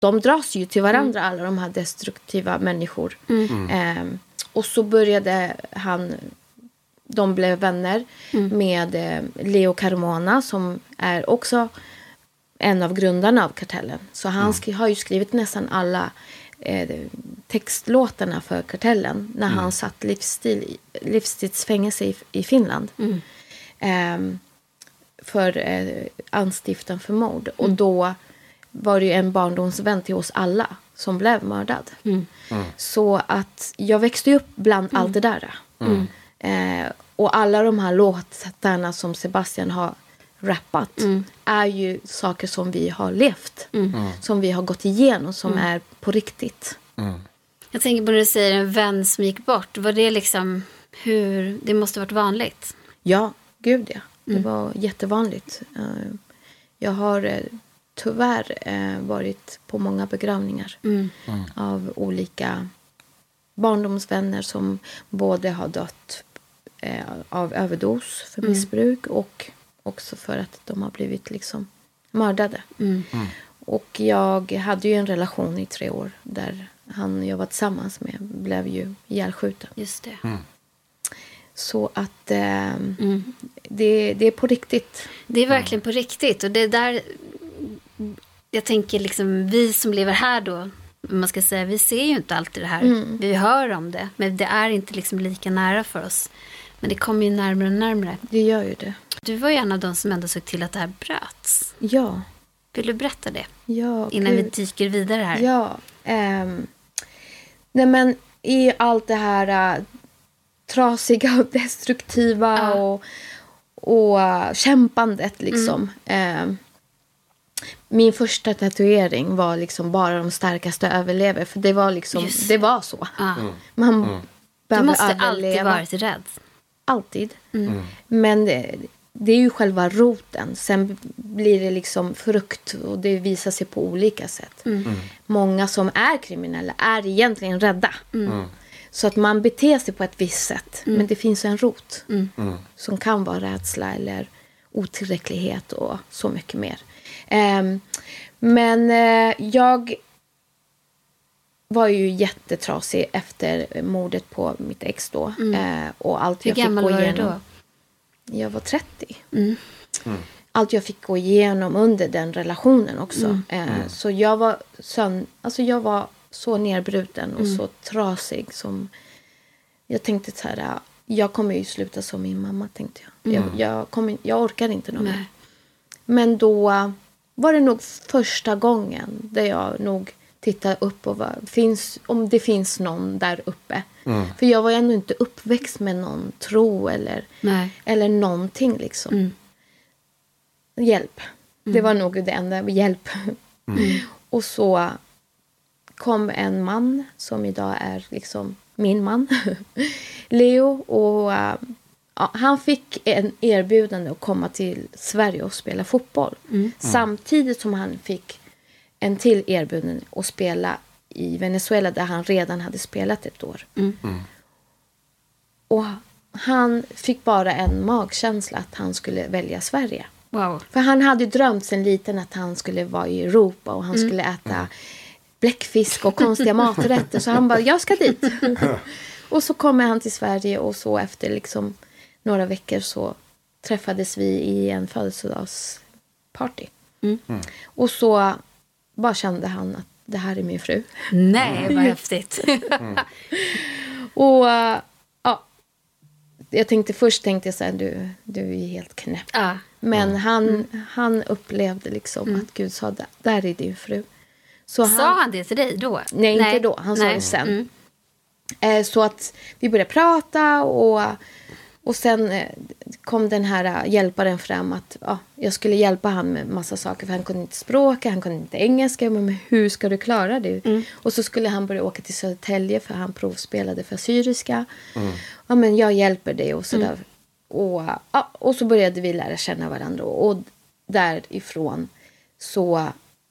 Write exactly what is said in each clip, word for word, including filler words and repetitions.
de dras ju till varandra, mm. alla de här destruktiva människor. Mm. Eh, och så började han, de blev vänner mm. med eh, Leo Carmona som är också en av grundarna av Kartellen. Så han mm. sk- har ju skrivit nästan alla eh, textlåtarna för Kartellen när mm. han satt livsstil, livstidsfängelse i, i Finland. Mm. Eh, för eh, anstiftan för mord. Mm. Och då var det ju en barndomsvän till oss alla som blev mördad. Mm. Mm. Så att jag växte upp bland mm. allt det där. Mm. Eh, och alla de här låtarna som Sebastian har rappat mm. är ju saker som vi har levt. Mm. Mm. Som vi har gått igenom, som mm. är på riktigt. Mm. Jag tänker på när du säger en vän som gick bort. Var det liksom hur, det måste ha varit vanligt? Ja, gud ja. Det Mm. var jättevanligt. Uh, jag har uh, tyvärr uh, varit på många begravningar mm. Mm. av olika barndomsvänner som både har dött uh, av överdos för missbruk mm. och också för att de har blivit liksom mördade. Mm. Mm. Och jag hade ju en relation i tre år där han jag var tillsammans med blev ju ihjälskjuten. Just det. Mm. Så att eh, mm. det, det är på riktigt. Det är verkligen på riktigt. Och det är där jag tänker liksom vi som lever här då, man ska säga, vi ser ju inte alltid det här. Mm. Vi hör om det, men det är inte liksom lika nära för oss. Men det kommer ju närmare och närmare. Det gör ju det. Du var ju en av de som ändå såg till att det här bröts. Ja. Vill du berätta det? Ja. Innan gud. vi dyker vidare här. Ja. Um, nej men i allt det här uh, trasiga och destruktiva ja. och, och uh, kämpandet liksom. Mm. Um, min första tatuering var liksom bara de starkaste överlever. För det var liksom, Just. det var så. Ja. Mm. Man mm. Du måste överleva. Alltid varit rädd. Alltid. Mm. Men det, det är ju själva roten. Sen blir det liksom frukt och det visar sig på olika sätt. Mm. Mm. Många som är kriminella är egentligen rädda. Mm. Så att man beter sig på ett visst sätt. Mm. Men det finns en rot mm. som kan vara rädsla eller otillräcklighet och så mycket mer. Um, men uh, jag var ju jättetrasig efter mordet på mitt ex då. Mm. Uh, och allt jag Hur gammal fick gå var igenom. du då? Jag var trettio. Mm. Mm. Allt jag fick gå igenom under den relationen också. Mm. Uh, mm. Så jag var, sönd- alltså jag var så nedbruten och mm. så trasig som... Jag tänkte så här, jag kommer ju sluta som min mamma, tänkte jag. Mm. Jag, jag, kommer, jag orkar inte någon mer. Men då var det nog första gången där jag nog tittade upp och var, finns, om det finns någon där uppe. Mm. För jag var ändå inte uppväxt med någon tro eller, eller någonting liksom. Mm. Hjälp. Mm. Det var nog det enda, hjälp. Mm. Och så kom en man som idag är liksom min man. Leo. Och uh, ja, han fick en erbjudande att komma till Sverige och spela fotboll. Mm. Samtidigt som han fick en till erbjudande att spela i Venezuela där han redan hade spelat ett år. Mm. Mm. Och han fick bara en magkänsla att han skulle välja Sverige. Wow. För han hade drömt sen liten att han skulle vara i Europa och han mm. skulle äta bläckfisk och konstiga maträtter. Så han bara, jag ska dit. Och så kommer han till Sverige och så efter liksom några veckor så träffades vi i en födelsedagsparty. Mm. Mm. Och så bara kände han att det här är min fru. Nej, vad häftigt. Mm. Och ja, jag tänkte först tänkte jag så här, du, du är helt knäpp. Ah. Men mm. han, mm. han upplevde liksom mm. att Gud sa, där är din fru. Så sa han, han det till dig då? Nej, nej. inte då. Han nej. sa det sen. Mm. Eh, så att vi började prata och, och sen eh, kom den här hjälparen fram att ja, jag skulle hjälpa han med massa saker. För han kunde inte språka, han kunde inte engelska. Men hur ska du klara det? Mm. Och så skulle han börja åka till Södertälje för han provspelade för syriska. Mm. Ja, men jag hjälper dig och sådär. Mm. Och, ja, och så började vi lära känna varandra. Och därifrån så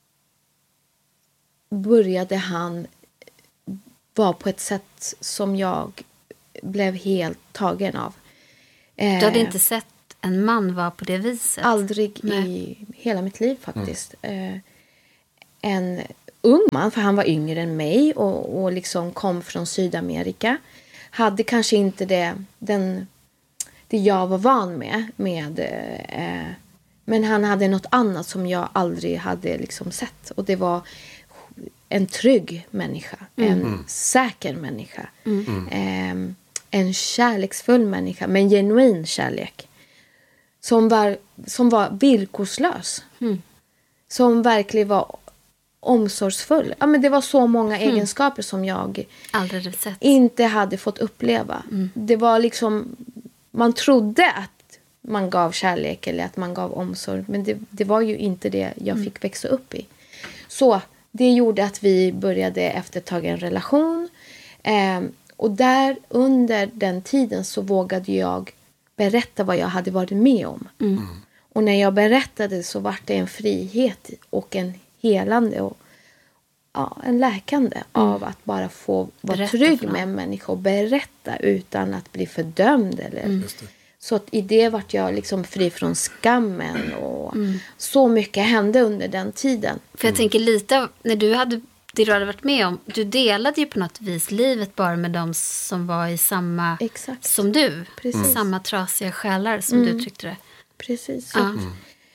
började han vara på ett sätt som jag blev helt tagen av. Du hade inte sett en man vara på det viset? Aldrig Nej. i hela mitt liv faktiskt. Mm. En ung man, för han var yngre än mig och, och liksom kom från Sydamerika. Hade kanske inte det, den, det jag var van med. med eh, men han hade något annat som jag aldrig hade liksom sett. Och det var en trygg människa. Mm. En säker människa. Mm. Eh, en kärleksfull människa med en genuin kärlek. Som var, som var villkorslös. Mm. Som verkligen var omsorgsfull. Ja, men det var så många mm. egenskaper som jag aldrig sett. Inte hade fått uppleva. Mm. Det var liksom, man trodde att man gav kärlek eller att man gav omsorg. Men det, det var ju inte det jag mm. fick växa upp i. Så det gjorde att vi började efter ett tag en relation. Eh, och där under den tiden så vågade jag berätta vad jag hade varit med om. Mm. Och när jag berättade så var det en frihet och en helande och ja, en läkande mm. av att bara få vara berätta trygg med en människa och berätta utan att bli fördömd. Eller. Mm. Så att i det vart jag liksom fri från skammen och mm. så mycket hände under den tiden. För jag mm. tänker lite, när du hade det du hade varit med om, du delade ju på något vis livet bara med dem som var i samma Exakt. Som du. Precis. Samma trasiga själar som mm. du tyckte det. Precis. Så, ja. mm.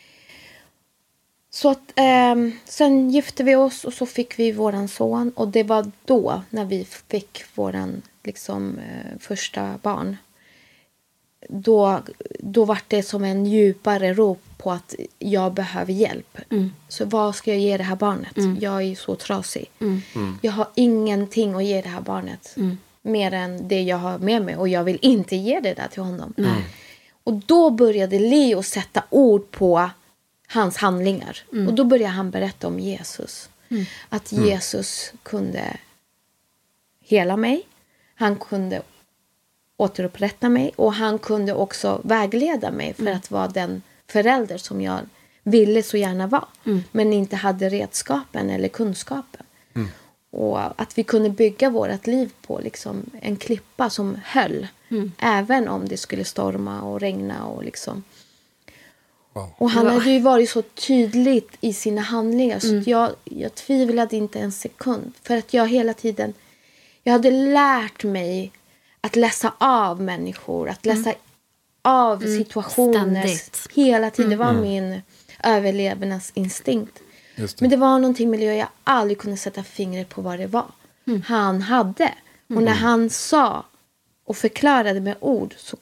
så att eh, sen gifte vi oss och så fick vi våran son. Och det var då när vi fick våran liksom, eh, första barn. Då, då var det som en djupare rop på att jag behöver hjälp. Mm. Så vad ska jag ge det här barnet? Mm. Jag är så trasig. Mm. Mm. Jag har ingenting att ge det här barnet. Mm. Mer än det jag har med mig. Och jag vill inte ge det där till honom. Mm. Och då började Leo sätta ord på hans handlingar. Mm. Och då började han berätta om Jesus. Mm. Att Jesus mm. kunde hela mig. Han kunde återupprätta mig. Och han kunde också vägleda mig för mm. att vara den förälder som jag ville så gärna vara. Mm. Men inte hade redskapen eller kunskapen. Mm. Och att vi kunde bygga vårt liv på liksom en klippa som höll. Mm. Även om det skulle storma och regna. Och, liksom. Wow. och han hade ju varit så tydligt i sina handlingar. Så mm. att jag, jag tvivlade inte en sekund. För att jag hela tiden... Jag hade lärt mig att läsa av människor. Att läsa mm. av mm. situationer. Ständigt. Hela tiden. Mm. Det var mm. min överlevnadsinstinkt. Det. Men det var någonting med det jag aldrig kunde sätta fingret på vad det var. Mm. Han hade. Och när han sa och förklarade med ord så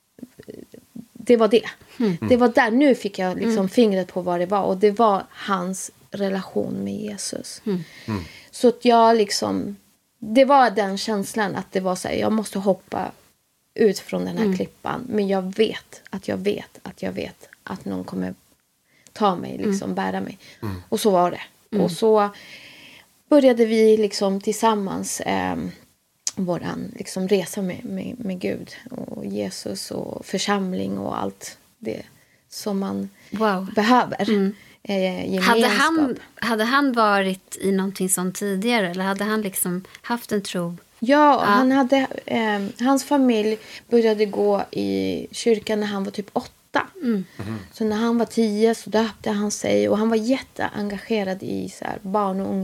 det var det. Mm. Det var där. Nu fick jag liksom mm. fingret på vad det var. Och det var hans relation med Jesus. Mm. Mm. Så att jag liksom... Det var den känslan att det var så här, jag måste hoppa ut från den här mm. klippan. Men jag vet att jag vet att jag vet att någon kommer ta mig, liksom mm. bära mig. Mm. Och så var det. Mm. Och så började vi liksom tillsammans eh, våran liksom resa med, med, med Gud och Jesus och församling och allt det som man wow. behöver. Mm. Eh, hade, han, hade han varit i någonting sånt tidigare? Eller hade han liksom haft en tro? Ja, ja. Han hade, eh, hans familj började gå i kyrkan när han var typ åtta. Mm. Mm. Så när han var tio så döpte han sig. Och han var jätteengagerad i så här, barn- och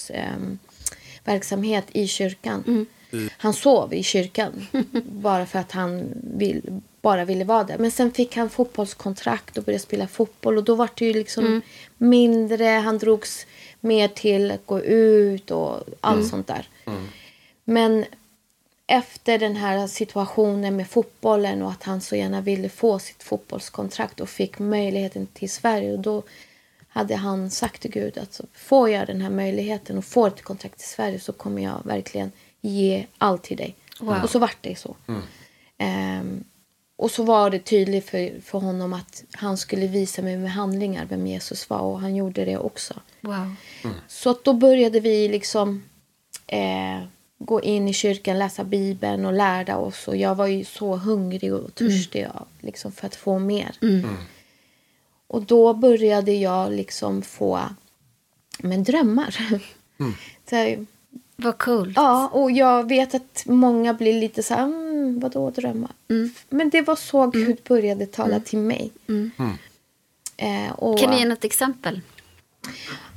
ungdomsverksamhet eh, i kyrkan. Mm. Mm. Han sov i kyrkan bara för att han vill, bara ville vara där. Men sen fick han fotbollskontrakt och började spela fotboll. Och då var det ju liksom mm. mindre. Han drogs mer till att gå ut och allt mm. sånt där. Mm. Men efter den här situationen med fotbollen och att han så gärna ville få sitt fotbollskontrakt och fick möjligheten till Sverige. Och då hade han sagt till Gud att så, får jag den här möjligheten och får ett kontrakt till Sverige så kommer jag verkligen ge allt till dig. Wow. Och så var det så. Mm. Um, och så var det tydligt för, för honom att han skulle visa mig med handlingar vem Jesus var. Och han gjorde det också. Wow. Mm. Så att då började vi liksom eh, gå in i kyrkan, läsa Bibeln och lärda oss. Och jag var ju så hungrig och törstig mm. liksom, för att få mer. Mm. Mm. Och då började jag liksom få men, drömmar. Mm. Så, vad coolt. Ja, och jag vet att många blir lite så här, mm, vadå drömmar? Mm. Men det var så Gud mm. började tala mm. till mig. Mm. Mm. Eh, och, kan du ge något exempel?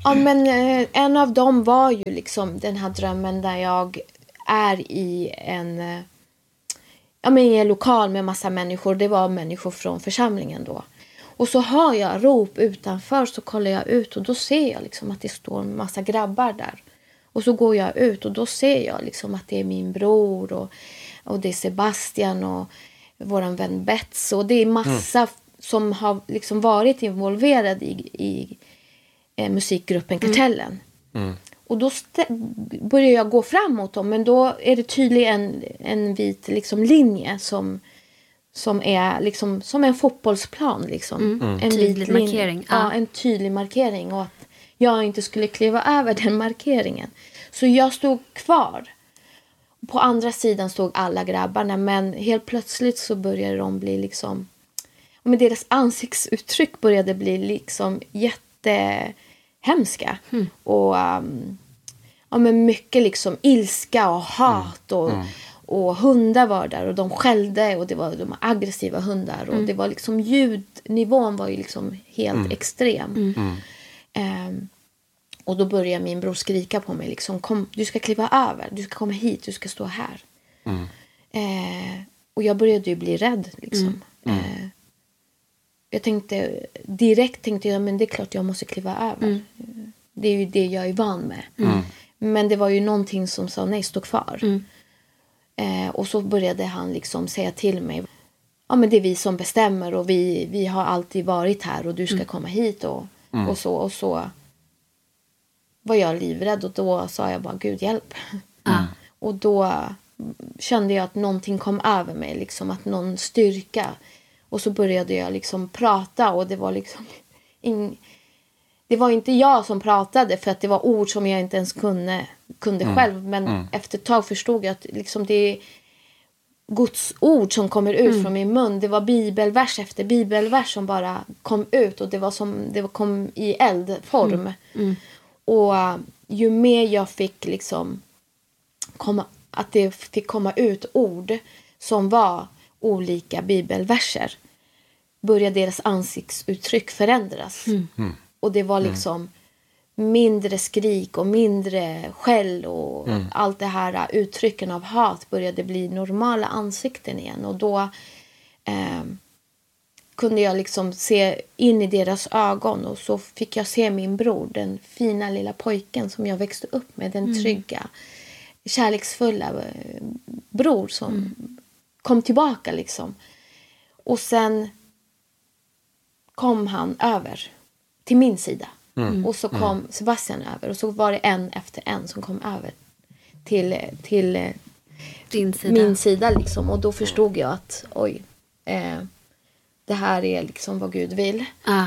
Ja, men eh, en av dem var ju liksom den här drömmen där jag är i en, eh, ja, men i en lokal med massa människor. Det var människor från församlingen då. Och så hör jag rop utanför, så kollar jag ut och då ser jag liksom att det står en massa grabbar där. Och så går jag ut och då ser jag liksom att det är min bror och, och det är Sebastian och våran vän Bets. Och det är massa mm. som har liksom varit involverade i, i eh, musikgruppen Kartellen. Mm. Mm. Och då st- börjar jag gå framåt dem, men då är det tydligen en, en vit liksom linje som... Som är liksom som en fotbollsplan. Liksom. Mm. En tydlig markering. Ja, en tydlig markering. Och att jag inte skulle kliva över den markeringen. Så jag stod kvar. På andra sidan stod alla grabbarna. Men helt plötsligt så började de bli liksom... Men deras ansiktsuttryck började bli liksom jättehemska. Mm. Och um, ja, men mycket liksom ilska och hat och... Mm. Och hundar var där och de skällde och det var de aggressiva hundar. Mm. Och det var liksom ljudnivån var ju liksom helt mm. extrem. Mm. Um, och då började min bror skrika på mig liksom, kom, du ska kliva över, du ska komma hit, du ska stå här. Mm. Uh, och jag började ju bli rädd liksom. Mm. Uh, jag tänkte, direkt tänkte jag, men det är klart jag måste kliva över. Mm. Uh, det är ju det jag är van med. Mm. Men det var ju någonting som sa, nej, stå kvar. Mm. Eh, och så började han liksom säga till mig, ja, men det är vi som bestämmer och vi, vi har alltid varit här och du ska mm. komma hit och, mm. och så och så var jag livrädd och då sa jag bara, Gud hjälp. Mm. Och då kände jag att någonting kom över mig, liksom att någon styrka, och så började jag liksom prata och det var liksom ing... det var inte jag som pratade för att det var ord som jag inte ens kunde, kunde mm. själv. Men mm. efter ett tag förstod jag att liksom det är Guds ord som kommer ut mm. från min mun. Det var bibelvers efter bibelvers som bara kom ut. Och det var som det kom i eldform. Mm. Mm. Och uh, ju mer jag fick liksom komma, att det fick komma ut ord som var olika bibelverser, började deras ansiktsuttryck förändras. Mm. Mm. Och det var liksom mm. mindre skrik och mindre skäll och mm. allt det här uttrycken av hat började bli normala ansikten igen. Och då eh, kunde jag liksom se in i deras ögon och så fick jag se min bror, den fina lilla pojken som jag växte upp med, den trygga, kärleksfulla bror som mm. kom tillbaka liksom. Och sen kom han över till min sida. Mm. Och så kom mm. Sebastian över. Och så var det en efter en som kom över till, till Din sida. min sida. Liksom. Och då förstod jag att oj, eh, det här är liksom vad Gud vill. Ah.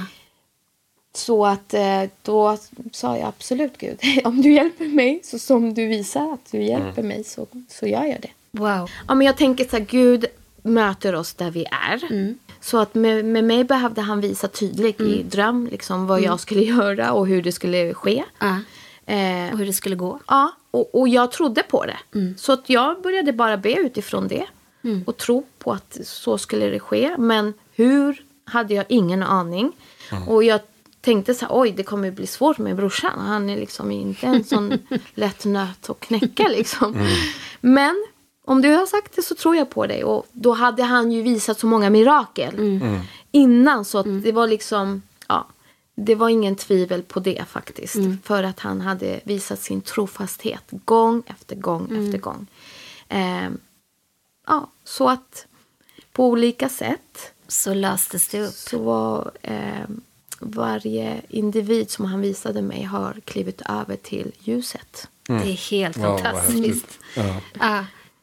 Så att eh, då sa jag absolut, Gud, om du hjälper mig, så som du visar att du hjälper mm. mig, så, så gör jag det. Wow. Ja, men jag tänker så här, Gud möter oss där vi är. Mm. Så att med, med mig behövde han visa tydligt mm. i dröm liksom, vad mm. jag skulle göra och hur det skulle ske. Uh. Eh, och hur det skulle gå. Ja, och, och jag trodde på det. Mm. Så att jag började bara be utifrån det. Mm. Och tro på att så skulle det ske. Men hur hade jag ingen aning. Mm. Och jag tänkte så här, oj, det kommer bli svårt med brorsan. Han är liksom inte en sån lätt nöt att knäcka liksom. Mm. Men om du har sagt det så tror jag på dig. Och då hade han ju visat så många mirakel mm. innan. Så att mm. det var liksom, ja, det var ingen tvivel på det faktiskt. Mm. För att han hade visat sin trofasthet gång efter gång mm. efter gång. Eh, ja, så att på olika sätt så löstes det upp. Så var eh, varje individ som han visade mig har klivit över till ljuset. Mm. Det är helt wow, fantastiskt. Ja. Ah.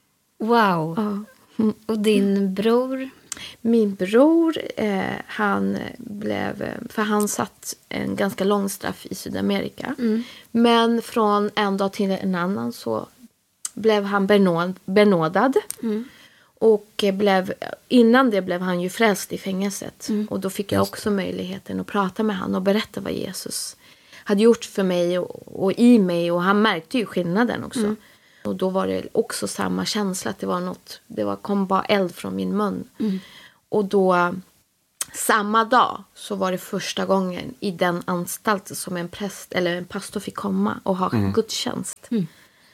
Wow. Ja. Mm. Och din bror? Min bror, eh, han blev, för han satt en ganska lång straff i Sydamerika. Mm. Men från en dag till en annan så blev han benåd, benådad. Mm. Och blev, innan det blev han ju frälst i fängelset. Mm. Och då fick jag också möjligheten att prata med han och berätta vad Jesus hade gjort för mig och, och i mig. Och han märkte ju skillnaden också. Mm. Och då var det också samma känsla att det var något, det var, kom bara eld från min mun. Mm. Och då samma dag så var det första gången i den anstalten som en präst eller en pastor fick komma och ha mm. gudstjänst. Mm.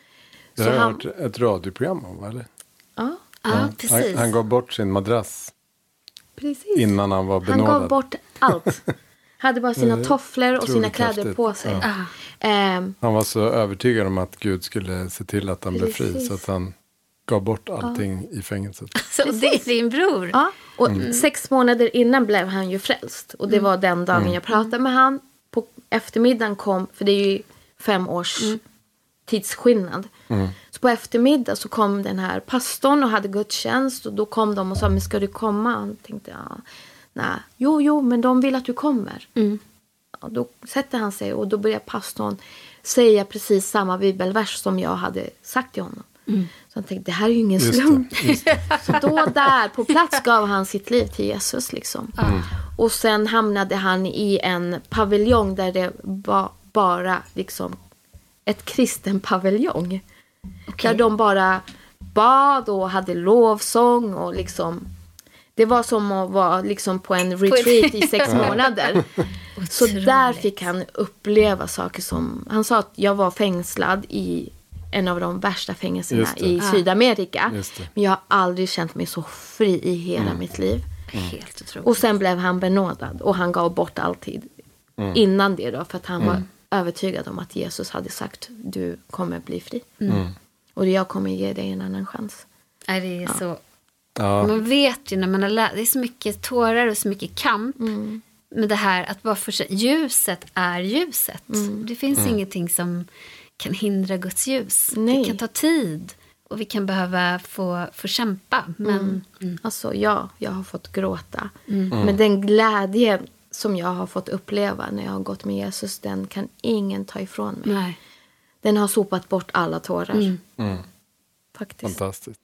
Det har han, varit ett radioprogram om, eller? Ja, ja. ja precis. Han, han gav bort sin madrass precis. Innan han var benådad. Han gav bort allt. Hade bara sina tofflor och sina kläder häftigt. På sig. Ja. Um, han var så övertygad om att Gud skulle se till att han precis. Blev fri. Så att han gav bort allting ja. I fängelset. Så det är din bror? Ja, och mm. sex månader innan blev han ju frälst. Och det mm. var den dagen mm. jag pratade med han. På eftermiddagen kom, för det är ju fem års mm. tidsskillnad. Mm. Så på eftermiddag så kom den här pastorn och hade gudstjänst. Och då kom de och sa, men ska du komma? Och jag tänkte, ja, nej. Jo, jo, men de vill att du kommer. Mm. Och då sätter han sig och då börjar pastorn säga precis samma bibelvers som jag hade sagt till honom. Mm. Så han tänkte, det här är ju ingen just slump. Det, just det. Så då där på plats gav han sitt liv till Jesus liksom. Mm. Och sen hamnade han i en paviljong där det var bara liksom ett kristen paviljong. Okay. Där de bara bad och hade lovsång och liksom, det var som att vara liksom på en retreat i sex månader. Så där fick han uppleva saker som, han sa att jag var fängslad i en av de värsta fängelserna i ah. Sydamerika. Men jag har aldrig känt mig så fri i hela mm. mitt liv. Mm. Helt otroligt. Och sen blev han benådad och han gav bort alltid mm. innan det då, för att han mm. var övertygad om att Jesus hade sagt, du kommer bli fri. Mm. Och jag kommer ge dig en annan chans. Nej, det är ja. Så... Ja. Man vet ju när man har lärt, det är så mycket tårar och så mycket kamp. Mm. Men det här att bara för sig, ljuset är ljuset. Mm. Det finns mm. ingenting som kan hindra Guds ljus. Nej. Det kan ta tid och vi kan behöva få, få kämpa. Men, mm. Mm. Alltså ja, jag har fått gråta. Mm. Mm. Men den glädje som jag har fått uppleva när jag har gått med Jesus, den kan ingen ta ifrån mig. Nej. Den har sopat bort alla tårar. Mm. Mm. Faktiskt. Fantastiskt.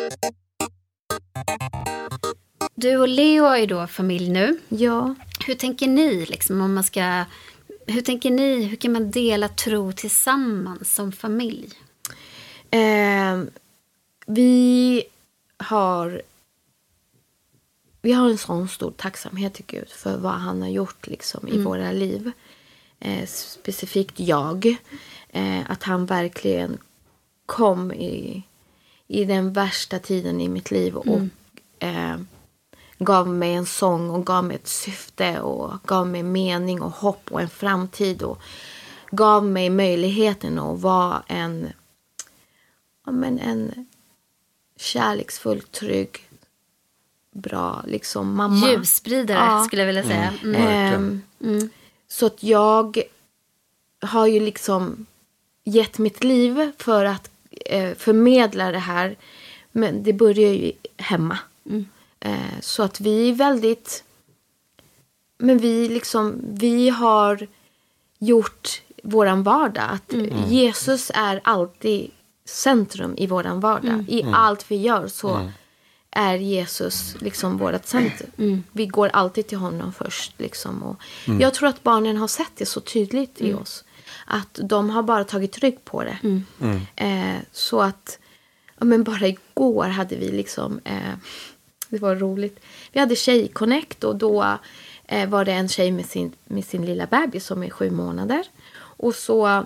Du och Leo är ju då familj nu. Ja. Hur tänker ni liksom om man ska... Hur tänker ni? Hur kan man dela tro tillsammans som familj? Eh, vi har... Vi har en sån stor tacksamhet till Gud för vad han har gjort liksom, i mm. våra liv. Eh, specifikt jag. Eh, att han verkligen kom i, i den värsta tiden i mitt liv och mm. eh, gav mig en sång och gav mig ett syfte och gav mig mening och hopp och en framtid och gav mig möjligheten att vara en, ja, men en kärleksfull, trygg, bra liksom mamma. Ljusspridare ja. Skulle jag vilja säga. Mm. Mm. Mm. Så att jag har ju liksom gett mitt liv för att eh, förmedla det här. Men det börjar ju hemma. Mm. Eh, så att vi är väldigt... Men vi liksom... Vi har gjort våran vardag. Att mm. Jesus är alltid centrum i våran vardag. Mm. I mm. allt vi gör så mm. är Jesus liksom vårat centrum. Mm. Vi går alltid till honom först. Liksom. Och mm. jag tror att barnen har sett det så tydligt mm. i oss. Att de har bara tagit rygg på det. Mm. Mm. Eh, så att... Ja, men bara igår hade vi liksom... Eh, det var roligt. Vi hade tjejconnect och då eh, var det en tjej med sin, med sin lilla bebis som är sju månader. Och så...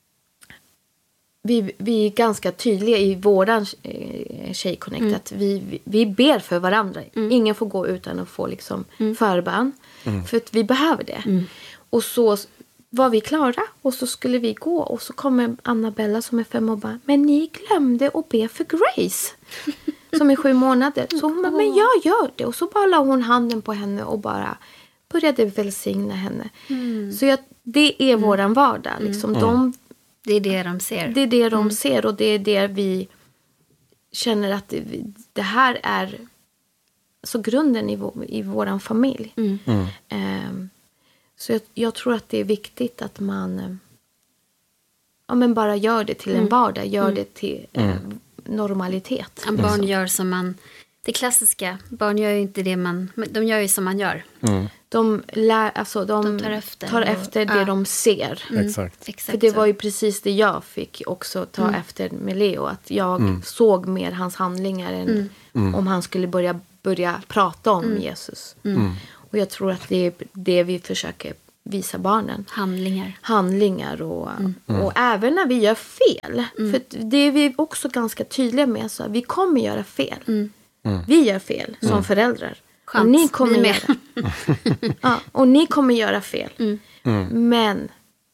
Vi, vi är ganska tydliga i våran eh, tjejconnect mm. att vi, vi, vi ber för varandra. Mm. Ingen får gå utan att få liksom mm. förbön. Mm. För att vi behöver det. Mm. Och så... var vi klara och så skulle vi gå och så kommer Annabella som är fem och bara, men ni glömde att be för Grace som är sju månader. Så hon bara, men jag gör det. Och så bara la hon handen på henne och bara började välsigna henne. Mm. Så jag, det är mm. våran vardag. Liksom. Mm. De, det är det de ser. Det är det de mm. ser och det är det vi känner att det, det här är så grunden i, vår, i våran familj. Mm. Mm. Um, Så jag, jag tror att det är viktigt att man ja, men bara gör det till en vardag. Gör mm. det till eh, mm. normalitet. Ja, barn gör som man... Det klassiska. Barn gör ju inte det man... De gör ju som man gör. Mm. De, lär, alltså, de, de tar efter, tar efter det ja. De ser. Mm. Exakt. För det var ju precis det jag fick också ta mm. efter med Leo. Att jag mm. såg mer hans handlingar än mm. om han skulle börja, börja prata om mm. Jesus. Mm. Och jag tror att det är det vi försöker visa barnen. Handlingar. Handlingar och, mm. och även när vi gör fel. Mm. För det är vi också ganska tydliga med. Så vi kommer göra fel. Mm. Mm. Vi gör fel som mm. föräldrar. Skönt. Och ni kommer Vi göra ja, och ni kommer göra fel. Mm. Mm. Men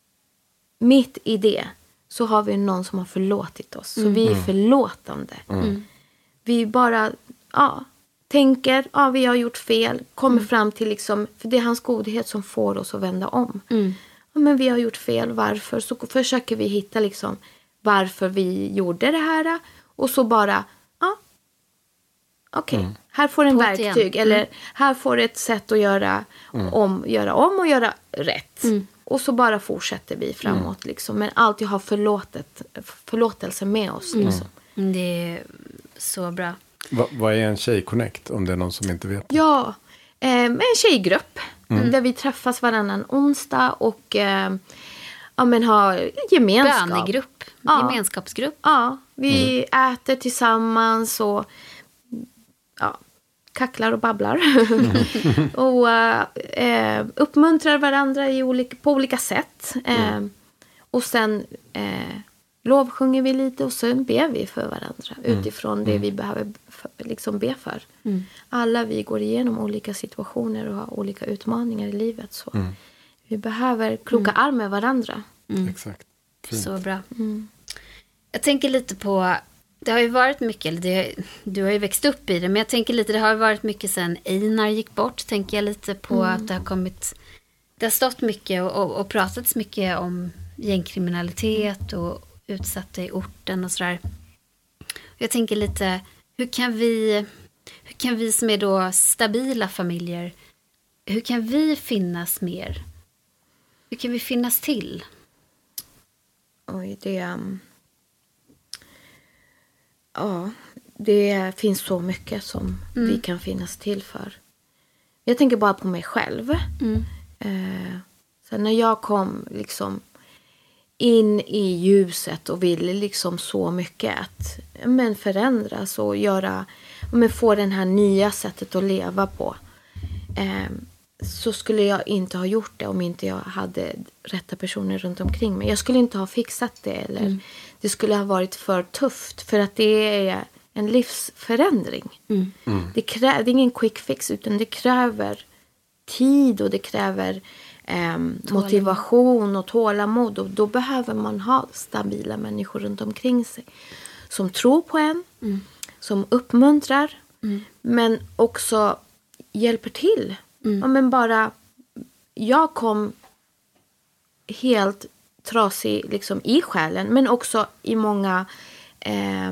mitt i det så har vi någon som har förlåtit oss. Så Mm. vi är förlåtande. Mm. Vi bara ja, tänker, ja vi har gjort fel. Kommer Mm. fram till liksom, för det är hans godhet som får oss att vända om. Mm. Ja, men vi har gjort fel, varför? Så försöker vi hitta liksom varför vi gjorde det här. Och så bara, ja, okej, okay, mm. här får en verktyg. Mm. Eller här får ett sätt att göra, mm. om, göra om och göra rätt. Mm. Och så bara fortsätter vi framåt. Mm. Liksom. Men alltid ha förlåtet, förlåtelse med oss. Mm. Liksom. Det är så bra. Va, vad är en tjejconnect om det är någon som inte vet? Ja, eh, en tjejgrupp. Mm. Där vi träffas varannan onsdag och eh, ja, men har gemenskap. Bönegrupp, ja. gemenskapsgrupp. Ja, vi mm. äter tillsammans och ja, kacklar och babblar. Mm. och eh, uppmuntrar varandra i olika, på olika sätt. Eh, mm. Och sen eh, lovsjunger vi lite och sen ber vi för varandra. Mm. Utifrån det vi behöver för, liksom be för. Mm. Alla vi går igenom olika situationer och har olika utmaningar i livet. Så mm. vi behöver kroka mm. arm med varandra. Mm. Exakt. Fint. Så bra. Mm. Jag tänker lite på, det har ju varit mycket, eller det, du har ju växt upp i det, men jag tänker lite, det har ju varit mycket sen Einar gick bort, tänker jag lite på mm. att det har kommit, det har stått mycket och, och, och pratats mycket om gängkriminalitet och utsatta i orten och sådär. Jag tänker lite, hur kan vi, hur kan vi som är då stabila familjer, hur kan vi finnas mer? Hur kan vi finnas till? Oj, det... Um... Ja, det finns så mycket som mm. vi kan finnas till för. Jag tänker bara på mig själv. Mm. Eh, så när jag kom liksom in i ljuset och ville liksom så mycket att men förändras och göra, men få den här nya sättet att leva på. Eh, så skulle jag inte ha gjort det om inte jag hade rätta personer runt omkring mig. Jag skulle inte ha fixat det eller mm. det skulle ha varit för tufft för att det är en livsförändring. Mm. Mm. Det, krä- det är ingen quick fix utan det kräver tid och det kräver eh, motivation och tålamod och då behöver man ha stabila människor runt omkring sig som tror på en, mm. som uppmuntrar mm. men också hjälper till. Mm. Ja, men bara jag kom helt trasig liksom i själen men också i många eh,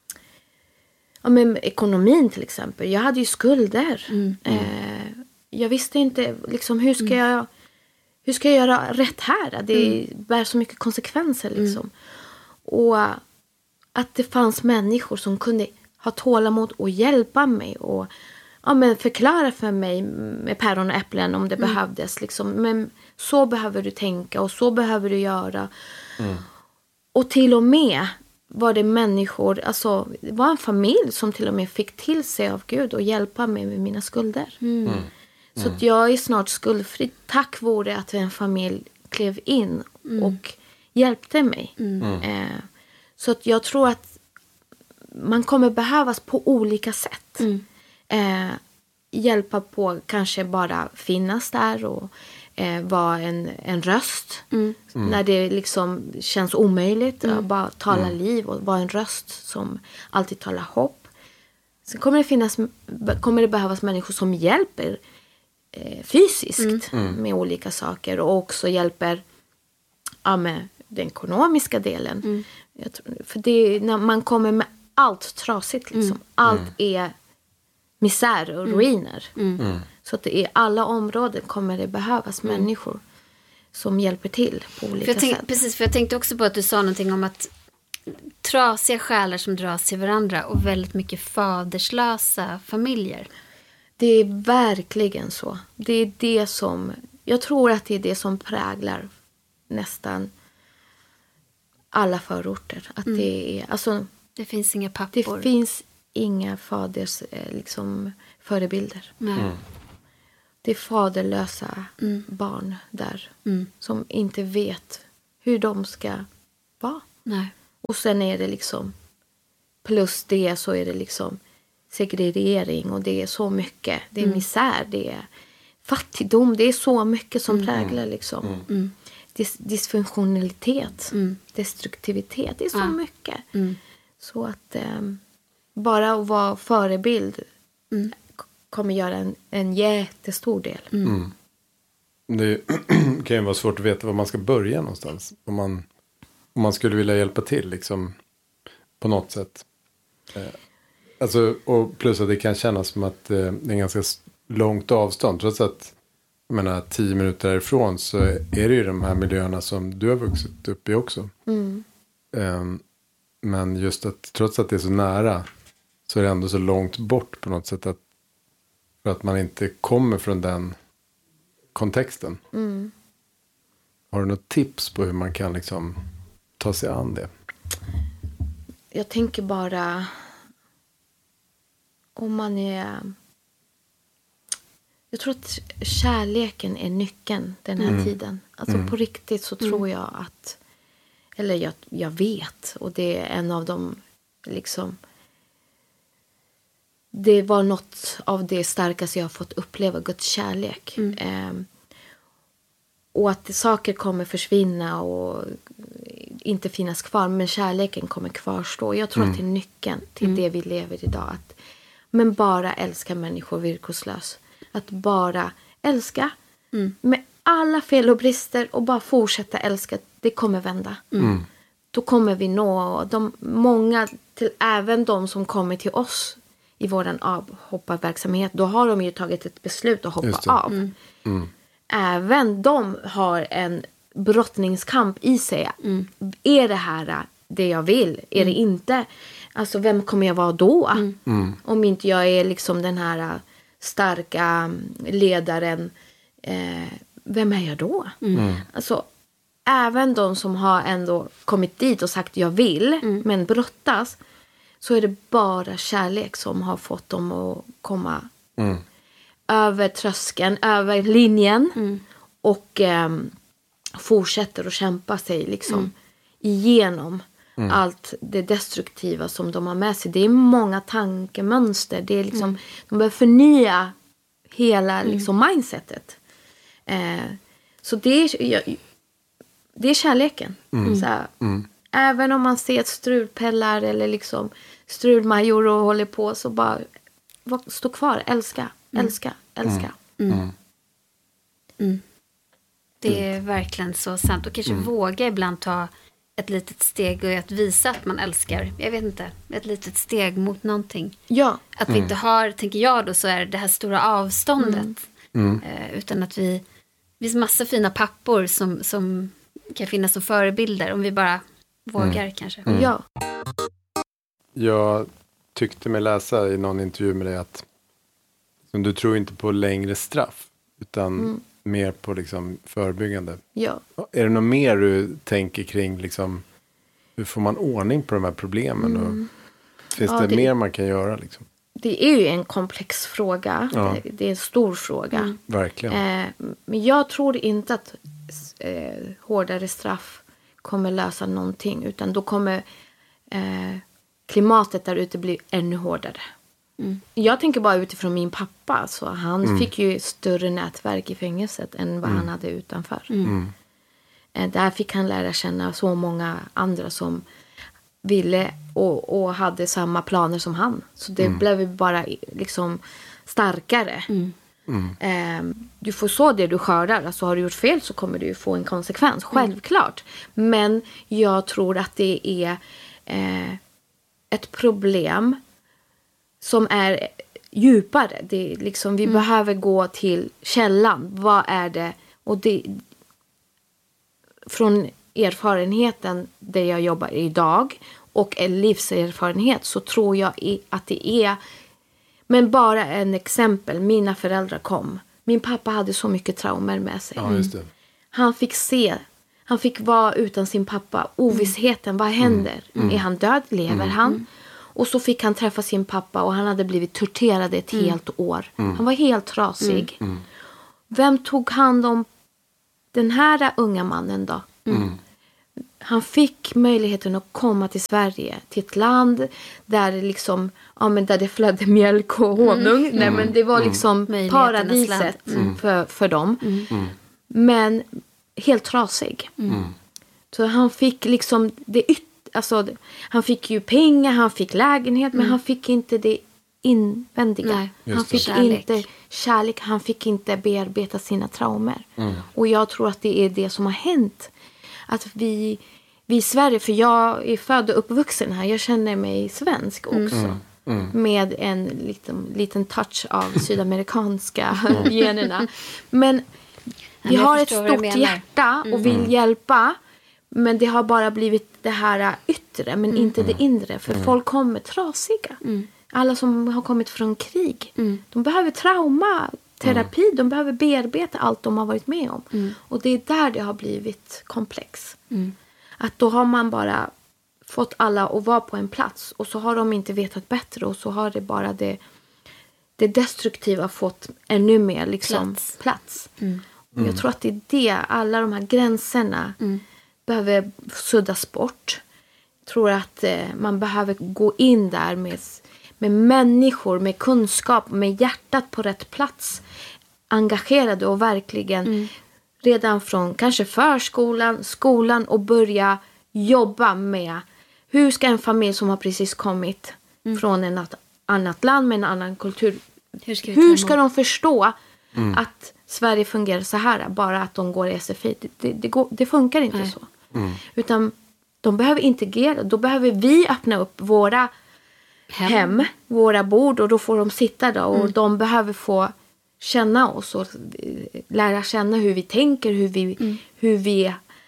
ja, men ekonomin till exempel. Jag hade ju skulder. Mm. Eh, jag visste inte liksom hur ska mm. jag hur ska jag göra rätt här? Det mm. bär så mycket konsekvenser liksom. Mm. Och att det fanns människor som kunde ha tålamod och hjälpa mig och ja, men förklara för mig med päron och äpplen om det mm. behövdes. Liksom. Men så behöver du tänka och så behöver du göra. Mm. Och till och med var det människor, alltså det var en familj som till och med fick till sig av Gud och hjälpa mig med mina skulder. Mm. Mm. Så att jag är snart skuldfri tack vare att en familj klev in mm. och hjälpte mig. Mm. Eh, så att jag tror att man kommer behövas på olika sätt. Mm. Eh, hjälpa på kanske bara finnas där och eh, vara en, en röst mm. Mm. när det liksom känns omöjligt mm. att bara tala mm. liv och vara en röst som alltid talar hopp. Sen kommer det finnas kommer det behövas människor som hjälper eh, fysiskt mm. med olika saker och också hjälper ja, med den ekonomiska delen. Mm. Jag tror, för det när man kommer med allt trasigt liksom. Mm. Allt är misär och ruiner. Mm. Mm. Så att det är alla områden kommer det behövas mm. människor som hjälper till på olika för jag tänk, sätt. Precis, för jag tänkte också på att du sa någonting om att trasiga själar som dras till varandra och väldigt mycket faderslösa familjer. Det är verkligen så. Det är det som, jag tror att det är det som präglar nästan alla förorter. Att mm. det är, alltså, det finns inga pappor. Det finns inga faders liksom, förebilder. Mm. det är faderlösa mm. barn där. Mm. Som inte vet hur de ska vara. Nej. Och sen är det liksom, plus det så är det liksom segregering och det är så mycket. Det är mm. misär, det är fattigdom, det är så mycket som mm. präglar liksom. Mm. Mm. Dis- dysfunktionalitet, mm. destruktivitet, det är så ja. mycket. Mm. Så att eh, bara att vara förebild mm. kommer göra en, en jättestor del. Mm. Mm. Det kan ju vara svårt att veta var man ska börja någonstans. Om man, om man skulle vilja hjälpa till liksom, på något sätt. Eh, alltså, och plus att det kan kännas som att eh, det är en ganska långt avstånd. Trots att jag menar, tio minuter därifrån så är det ju de här miljöerna som du har vuxit upp i också. Mm. Eh, men just att trots att det är så nära så är det ändå så långt bort på något sätt att för att man inte kommer från den kontexten. Mm. Har du något tips på hur man kan liksom ta sig an det? Jag tänker bara om man är... Jag tror att kärleken är nyckeln den här mm. tiden. Alltså mm. på riktigt så tror mm. jag att... Eller jag, jag vet. Och det är en av de liksom... Det var något av det starkaste jag har fått uppleva. Guds kärlek. Mm. Eh, och att saker kommer försvinna och inte finnas kvar. Men kärleken kommer kvarstå. Jag tror mm. att det är nyckeln till mm. det vi lever idag. Att, men bara älska människor villkorslöst. Att bara älska. Mm. Med alla fel och brister. Och bara fortsätta älska. Det kommer vända. Mm. Då kommer vi nå de många. Till, även de som kommer till oss. I våran avhopparverksamhet. Då har de ju tagit ett beslut att hoppa av. Mm. Mm. Även de har en brottningskamp i sig. Mm. Är det här det jag vill? Är mm. det inte? Alltså vem kommer jag vara då? Mm. Mm. Om inte jag är liksom den här starka ledaren. Eh, vem är jag då? Mm. Alltså även de som har ändå kommit dit och sagt jag vill. Mm. Men brottas. Så är det bara kärlek som har fått dem att komma mm. över tröskeln, över linjen. Mm. Och eh, fortsätter att kämpa sig liksom mm. igenom mm. allt det destruktiva som de har med sig. Det är många tankemönster. Det är liksom, mm. de behöver förnya hela mm. liksom, mindsetet. Eh, så det är, det är kärleken. Mm. Så här, mm. Även om man ser ett strulpellar eller liksom strulmajor och håller på så bara stå kvar, älska, mm. älska, älska. Mm. Mm. Mm. Det är verkligen så sant och kanske mm. våga ibland ta ett litet steg och att visa att man älskar. Jag vet inte, ett litet steg mot någonting. Ja. Att vi mm. inte har, tänker jag då, så är det här stora avståndet. Mm. Mm. Eh, utan att vi, det finns massa fina pappor som, som kan finnas som förebilder om vi bara vågar mm. kanske. Mm. Ja. Jag tyckte mig läsa i någon intervju med dig att som du tror inte på längre straff utan mm. mer på liksom förebyggande. Ja. Är det något mer du tänker kring liksom, hur får man ordning på de här problemen? Mm. Och finns ja, det, det mer man kan göra? Liksom? Det är ju en komplex fråga. Ja. Det, det är en stor fråga. Mm. Verkligen. Eh, men jag tror inte att eh, hårdare straff kommer lösa någonting. Utan då kommer eh, klimatet där ute bli ännu hårdare. Mm. Jag tänker bara utifrån min pappa. Så han mm. fick ju större nätverk i fängelset än vad mm. han hade utanför. Mm. Eh, där fick han lära känna så många andra som ville och, och hade samma planer som han. Så det mm. blev bara liksom starkare. Mm. Mm. Eh, du får så det du skördar. Alltså har du gjort fel så kommer du få en konsekvens. Självklart. Mm. Men jag tror att det är eh, ett problem som är djupare. Det är liksom, vi mm. behöver gå till källan. Vad är det? Och det från erfarenheten där jag jobbar idag och en livserfarenhet så tror jag att det är, men bara en exempel, mina föräldrar kom. Min pappa hade så mycket traumer med sig. Ja, just det. Han fick se, han fick vara utan sin pappa. Ovissheten, mm. vad händer? Mm. Är han död? Lever mm. han? Och så fick han träffa sin pappa och han hade blivit torterad ett mm. helt år. Mm. Han var helt trasig. Mm. vem tog hand om den här unga mannen då? Mm. Han fick möjligheten att komma till Sverige, till ett land där det liksom, ja men där det flödde mjölk och honung. Mm. Nej men det var liksom mm. paradiset mm. för, för dem. Mm. Mm. Men helt trasig. Mm. Så han fick liksom det yt- alltså han fick ju pengar, han fick lägenhet, mm. men han fick inte det invändiga. Nej, han fick kärlek. inte kärlek, han fick inte bearbeta sina traumer. Mm. Och jag tror att det är det som har hänt. Att vi, vi i Sverige, för jag är född och uppvuxen här, jag känner mig svensk också. Mm. Mm. Med en liten, liten touch av sydamerikanska generna. Men vi har ett stort hjärta och vill mm. hjälpa. Men det har bara blivit det här yttre, men mm. inte det inre. För mm. folk kommer trasiga. Mm. Alla som har kommit från krig. Mm. De behöver trauma, terapi. Mm. De behöver bearbeta allt de har varit med om. Mm. Och det är där det har blivit komplex. Mm. Att då har man bara fått alla att vara på en plats. Och så har de inte vetat bättre. Och så har det bara det, det destruktiva fått ännu mer liksom, plats. plats. Mm. Och jag tror att det är det. Alla de här gränserna mm. behöver suddas bort. Jag tror att eh, man behöver gå in där med... med människor, med kunskap, med hjärtat på rätt plats. Engagerade och verkligen mm. redan från kanske förskolan, skolan och börja jobba med hur ska en familj som har precis kommit mm. från ett annat land med en annan kultur, hur ska, hur ska de förstå mm. att Sverige fungerar så här, bara att de går i S F I. Det, det, det, går, det funkar inte Nej. så. Mm. Utan de behöver integrera, då behöver vi öppna upp våra Hem. hem, våra bord, och då får de sitta där och mm. de behöver få känna oss och lära känna hur vi tänker, hur vi, mm. hur vi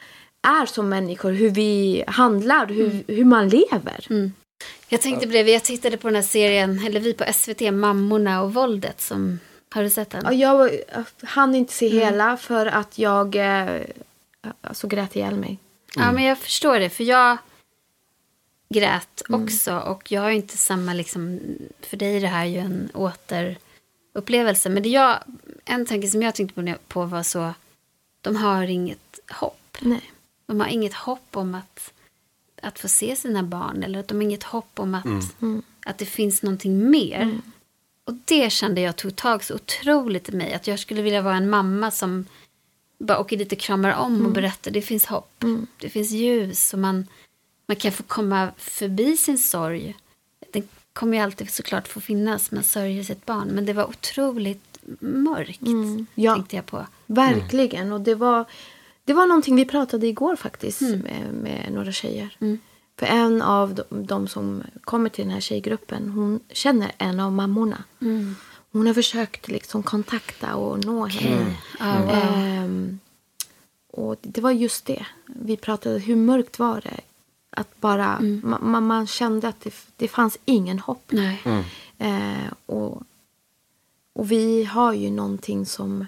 är som människor, hur vi handlar, hur, mm. hur man lever. Mm. Jag tänkte på det, jag tittade på den här serien, eller vi på S V T, Mammorna och våldet, som, har du sett den? Ja, jag hann inte se mm. hela för att jag alltså grät ihjäl mig. Mm. Ja, men jag förstår det, för jag grät också mm. och jag har ju inte samma liksom, för dig är det här ju en återupplevelse, men det jag, en tanke som jag tänkte på var så, de har inget hopp. Nej. De har inget hopp om att, att få se sina barn, eller att de har inget hopp om att, mm. att det finns någonting mer. Mm. Och det kände jag tog tag så otroligt i mig, att jag skulle vilja vara en mamma som bara åker dit och kramar om mm. och berättar, det finns hopp, mm. det finns ljus, och man Man kan få komma förbi sin sorg. Den kommer ju alltid såklart få finnas. Man sörjer sitt barn. Men det var otroligt mörkt. Mm. Ja, tänkte jag på. Verkligen. Mm. Och det var, det var någonting vi pratade igår faktiskt. Mm. Med, med några tjejer. Mm. För en av de, de som kommer till den här tjejgruppen. Hon känner en av mammorna. Mm. Hon har försökt liksom kontakta och nå okay. henne. Mm. Oh, wow. ehm, och det var just det. Vi pratade, hur mörkt var det? Att bara, mm. man, man kände att det, det fanns ingen hopp. Nej. Mm. Eh, och, och vi har ju någonting som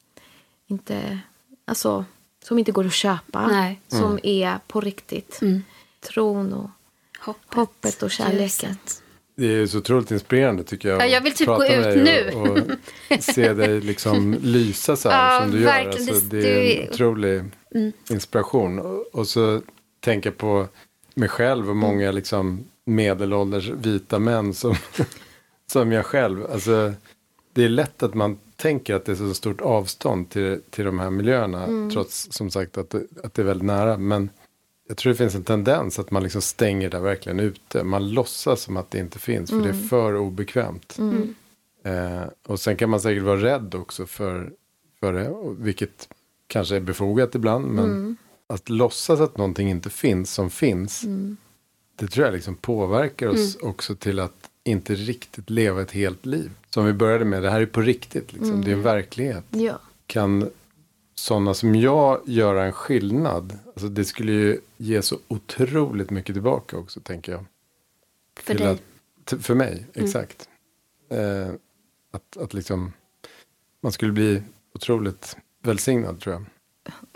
inte, alltså, som inte går att köpa. Nej. Som mm. är på riktigt. Mm. Tron och hoppet, hoppet och kärleken. Ljuset. Det är så otroligt inspirerande tycker jag. Ja, jag vill typ gå ut nu. Och, och se dig liksom lysa så här ja, som du gör. Alltså, det är en otrolig mm. inspiration. Och, och så tänka på mig själv och många liksom medelålders vita män som, som jag själv. Alltså, det är lätt att man tänker att det är så stort avstånd till, till de här miljöerna. Mm. Trots som sagt att, att det är väldigt nära. Men jag tror det finns en tendens att man liksom stänger där verkligen ute. Man låtsas som att det inte finns. För mm. det är för obekvämt. Mm. Eh, och sen kan man säkert vara rädd också för, för det. Vilket kanske är befogat ibland. Men mm. att låtsas att någonting inte finns som finns. Mm. Det tror jag liksom påverkar oss mm. också till att inte riktigt leva ett helt liv. Som vi började med, det här är på riktigt. Liksom. Mm. Det är en verklighet. Ja. Kan sådana som jag göra en skillnad? Alltså det skulle ju ge så otroligt mycket tillbaka också, tänker jag. För dig? Att, för mig, mm. exakt. Eh, att, att liksom man skulle bli otroligt välsignad, tror jag.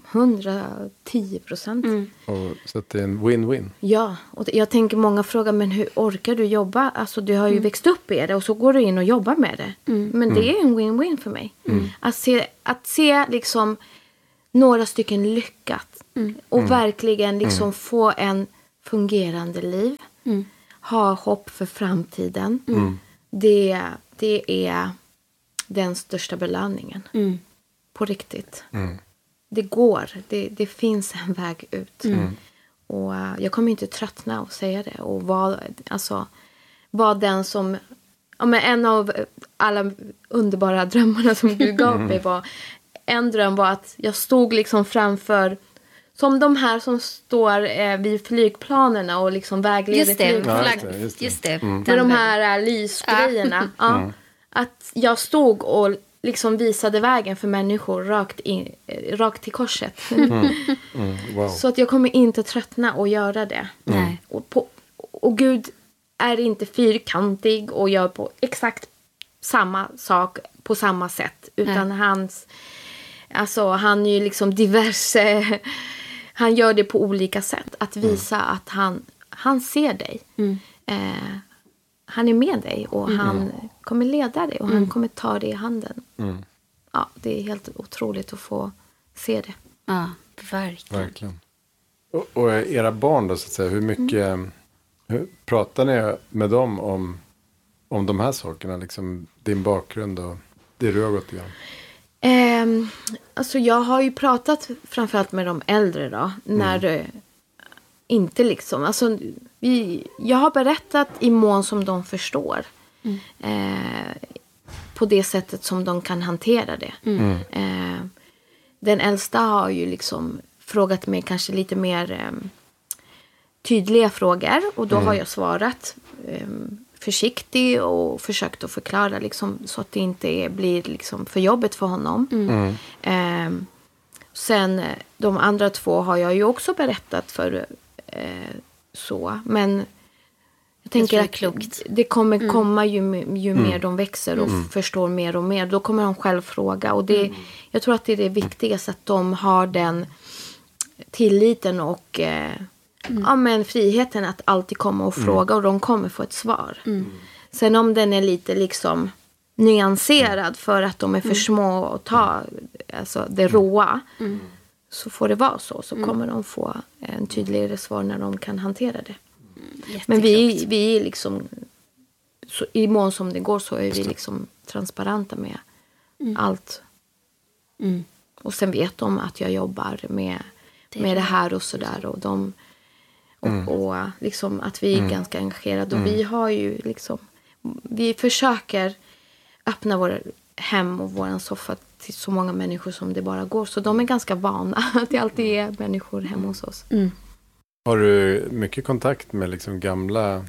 hundratio procent. Mm. Och, så att det är en win-win. Ja, och jag tänker många frågar, men hur orkar du jobba? Alltså du har ju mm. växt upp i det och så går du in och jobbar med det. Mm. Men det är en win-win för mig. Mm. Att se, att se liksom några stycken lyckat. Mm. Och mm. verkligen liksom mm. få en fungerande liv. Mm. Ha hopp för framtiden. Mm. Det, det är den största belöningen. Mm. På riktigt. Mm. Det går. Det, det finns en väg ut. Mm. Och uh, jag kommer inte tröttna att säga det. Och vara alltså, var den som... Ja, men en av alla underbara drömmarna som Gud gav mig var... En dröm var att jag stod liksom framför... Som de här som står eh, vid flygplanerna och liksom vägleder just det, flygplanen. flagg, just det. Just det. Just det. Mm. Med de här uh, lysgrejerna. Ja. Mm. Att jag stod och... liksom visade vägen för människor rakt, in, rakt till korset. Mm. Mm. Wow. Så att jag kommer inte tröttna att göra det. Mm. Och, på, och Gud är inte fyrkantig och gör på exakt samma sak på samma sätt. Utan Nej. hans, alltså han är ju liksom diverse, han gör det på olika sätt. Att visa mm. att han, han ser dig. Mm. Eh, Han är med dig och mm. han kommer leda dig och mm. han kommer ta dig i handen. Mm. Ja, det är helt otroligt att få se det. Ja, verkligen. verkligen. Och, och era barn då, så att säga, hur mycket mm. hur, pratar ni med dem om, om de här sakerna? Liksom din bakgrund och det du har gått igenom? Eh, alltså jag har ju pratat framförallt med de äldre då. När mm. inte liksom, alltså... Vi, jag har berättat i mån som de förstår. Mm. Eh, på det sättet som de kan hantera det. Mm. Eh, den äldsta har ju liksom frågat mig kanske lite mer eh, tydliga frågor. Och då mm. har jag svarat eh, försiktig och försökt att förklara liksom, så att det inte är, blir liksom för jobbet för honom. Mm. Eh, sen de andra två har jag ju också berättat för... Eh, så, men jag tänker att klokt. Det kommer mm. komma ju, ju mm. mer de växer och mm. förstår mer och mer. Då kommer de själv fråga. Och det, mm. jag tror att det är det viktigaste att de har den tilliten och eh, mm. ja, men friheten att alltid komma och fråga. Mm. Och de kommer få ett svar. Mm. Sen om den är lite liksom nyanserad för att de är för mm. små att ta alltså, det råa. Mm. Så får det vara så. Så mm. kommer de få en tydligare svar när de kan hantera det. Mm, Men vi, vi är liksom... Så, i mån som det går så är vi liksom transparenta med mm. allt. Mm. Och sen vet de att jag jobbar med det, med det här och sådär. Och, de, och, mm. och liksom att vi är mm. ganska engagerade. Och mm. vi har ju liksom... Vi försöker öppna våra hem och våran soffa till så många människor som det bara går. Så de är ganska vana att det alltid är människor hemma hos oss. Mm. Har du mycket kontakt med liksom gamla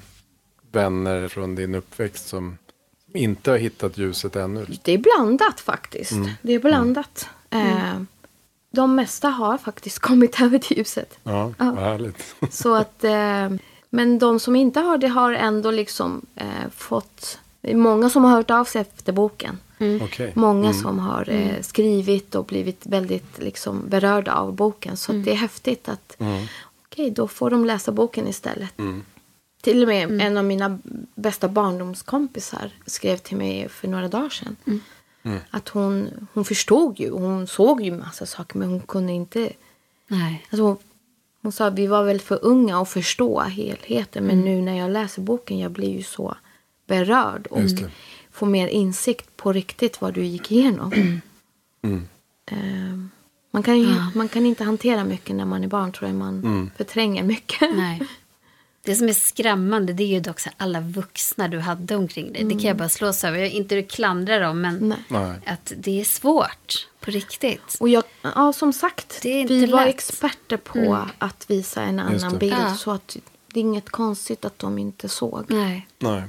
vänner från din uppväxt som inte har hittat ljuset ännu? Det är blandat faktiskt. Mm. Det är blandat. Mm. Eh, de mesta har faktiskt kommit över till ljuset. Ja, ja. Vad härligt. Så att, eh, men de som inte har det har ändå liksom eh, fått... Många som har hört av sig efter boken. Mm. Okay. Många mm. som har eh, skrivit och blivit väldigt liksom, berörda av boken. Så mm. det är häftigt att mm. okej, okay, då får de läsa boken istället. Mm. Till och med mm. en av mina bästa barndomskompisar skrev till mig för några dagar sedan. Mm. Mm. Att hon, hon förstod ju, hon såg ju massa saker men hon kunde inte... Nej. Alltså hon, hon sa att vi var väl för unga att förstå helheten. Men mm. nu när jag läser boken jag blir ju så berörd och får mer insikt på riktigt vad du gick igenom. Mm. Mm. Uh, man, kan ju, ja. man kan inte hantera mycket när man är barn, tror jag. Man mm. förtränger mycket. Nej. Det som är skrämmande, det är ju också alla vuxna du hade omkring dig. Mm. Det kan jag bara slås över. Jag inte klandrar dem, men Nej. att det är svårt på riktigt. Och jag, ja, som sagt, vi var lätt. experter på mm. att visa en annan bild. Ja. Så att det är inget konstigt att de inte såg. Nej. Nej.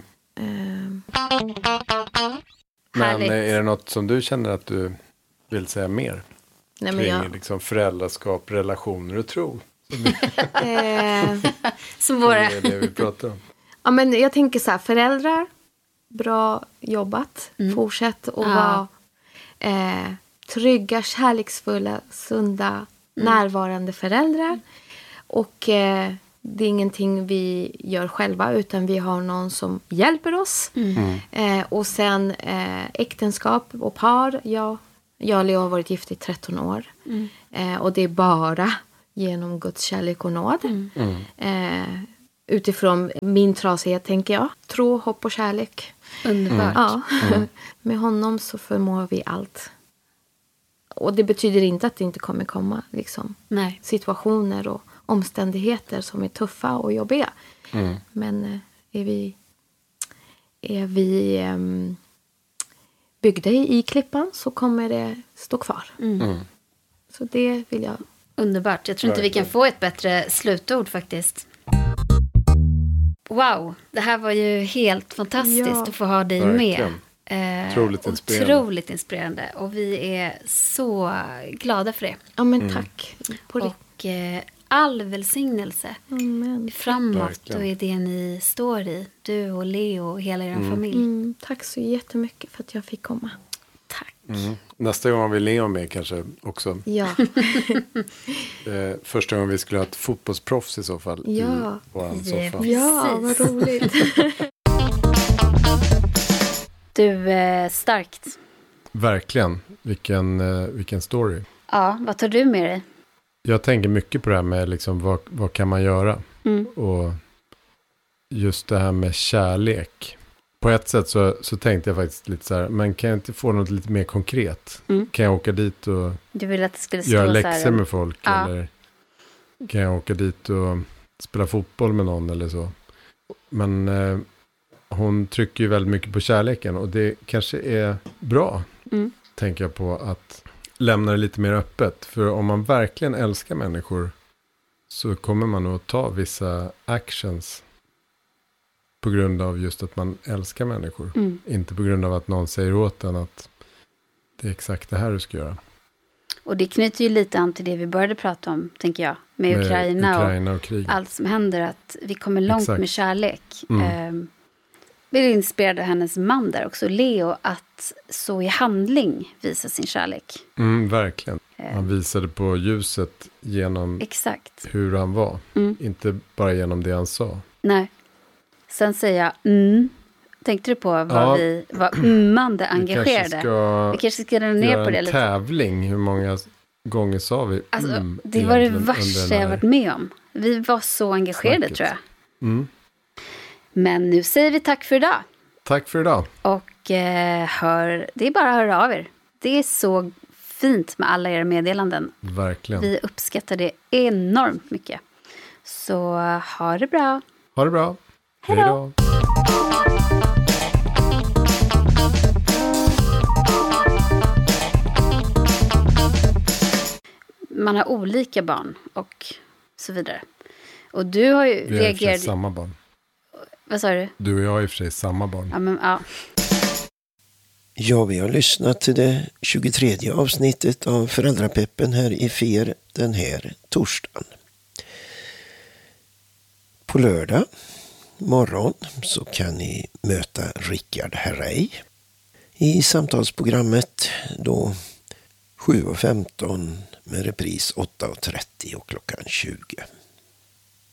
Uh. Men är det något som du känner att du vill säga mer? Nej, men kring jag... liksom föräldraskap, relationer och tro? Som våra... Det är det vi pratar om. Ja, men jag tänker så här, föräldrar, bra jobbat. Mm. Fortsätt att ja. vara eh, trygga, kärleksfulla, sunda närvarande föräldrar. Och eh, det är ingenting vi gör själva, utan vi har någon som hjälper oss. Mm. Eh, och sen eh, äktenskap och par. Ja, jag och Leo har varit gift i tretton år. Mm. Eh, och det är bara genom Guds kärlek och nåd. Mm. Eh, utifrån min trasighet, tänker jag. Tro, hopp och kärlek. Underbart. Ja. Mm. Med honom så förmår vi allt. Och det betyder inte att det inte kommer komma liksom, Nej. situationer och omständigheter som är tuffa och jobbiga. Mm. Men är vi, är vi um, byggda i, i klippan så kommer det stå kvar. Mm. Mm. Så det vill jag... Underbart. Jag tror inte vi kan få ett bättre slutord faktiskt. Wow, det här var ju helt fantastiskt ja. att få ha dig Verkligen. med. Eh, otroligt inspirerande. Otroligt inspirerande. Och vi är så glada för det. Ja, men mm. tack. På och eh, all välsignelse Amen. framåt Verkligen. och i det ni står i. Du och Leo och hela er mm. familj. Mm, tack så jättemycket för att jag fick komma. Tack. Mm. Nästa gång har vi Leo med kanske också. Ja. eh, första gången vi skulle ha ett fotbollsproffs i så fall. Ja. I våran ja, soffa. Ja, vad roligt. Du, eh, starkt. Verkligen. Vilken, eh, vilken story. Ja, vad tar du med dig? Jag tänker mycket på det här med liksom, vad, vad kan man göra? Mm. Och just det här med kärlek. På ett sätt så, så tänkte jag faktiskt lite så här, men kan jag inte få något lite mer konkret? Mm. Kan jag åka dit och Du vill att det skulle stå göra så läxor här, med folk? Ja. Eller kan jag åka dit och spela fotboll med någon eller så? Men eh, hon trycker ju väldigt mycket på kärleken. Och det kanske är bra, mm. tänker jag på, att lämna det lite mer öppet. För om man verkligen älskar människor så kommer man nog att ta vissa actions på grund av just att man älskar människor. Mm. Inte på grund av att någon säger åt en att det är exakt det här du ska göra. Och det knyter ju lite an till det vi började prata om, tänker jag. Med, med Ukraina, Ukraina och, och krig. allt som händer. Att vi kommer långt exakt. med kärlek. Mm. Um, vi är inspirerade av hennes man där också, Leo, att så i handling visa sin kärlek. Mm, verkligen. Um, han visade på ljuset genom exakt. hur han var. Mm. Inte bara genom det han sa. Nej. Sen säger jag, mm. tänkte du på vad ja. vi var ummande engagerade? Vi kanske ska, vi kanske ska dra ner på det en lite. tävling. Hur många gånger sa vi? Alltså, mm, det var det värsta jag varit med om. Vi var så engagerade, snacket. tror jag. Mm. Men nu säger vi tack för idag. Tack för idag. Och eh, hör, det är bara att höra av er. Det är så fint med alla era meddelanden. Verkligen. Vi uppskattar det enormt mycket. Så ha det bra. Ha det bra. Hej då. Man har olika barn och så vidare. Och du har ju Vi har reagerat... i och för sig samma barn. Vad sa du? Du och jag har i och för sig samma barn. Ja, men, ja. Ja, vi har lyssnat till det tjugotredje avsnittet av Föräldrapeppen här i F E R den här torsdagen. På lördag morgon så kan ni möta Rickard Herrey i samtalsprogrammet då sju och femton med repris åtta och trettio och klockan tjugo.